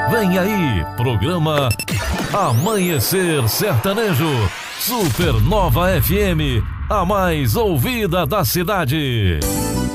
Vem aí, programa Amanhecer Sertanejo, Supernova FM, a mais ouvida da cidade.